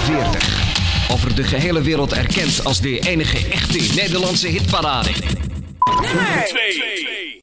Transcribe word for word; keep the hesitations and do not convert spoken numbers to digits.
veertig. Over de gehele wereld erkend als de enige echte Nederlandse hitparade. Nummer twee.